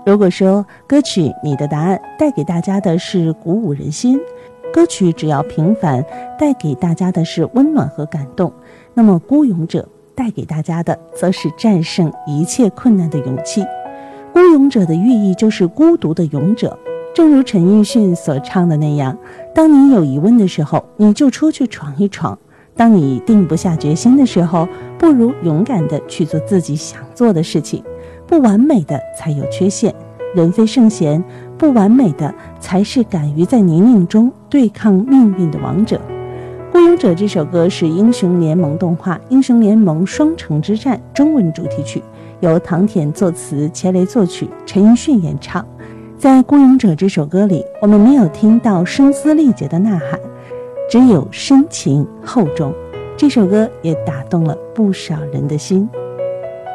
如果说歌曲《你的答案》带给大家的是鼓舞人心，歌曲只要平凡带给大家的是温暖和感动，那么孤勇者带给大家的则是战胜一切困难的勇气。孤勇者的寓意就是孤独的勇者，正如陈奕迅所唱的那样，当你有疑问的时候，你就出去闯一闯，当你定不下决心的时候，不如勇敢地去做自己想做的事情。不完美的才有缺陷，人非圣贤，不完美的才是敢于在泥泞中对抗命运的王者。孤勇者这首歌是英雄联盟动画《英雄联盟双城之战》中文主题曲，由唐田作词，钱雷作曲，陈奕迅演唱。在孤勇者这首歌里，我们没有听到声嘶力竭的呐喊，只有深情厚重。这首歌也打动了不少人的心。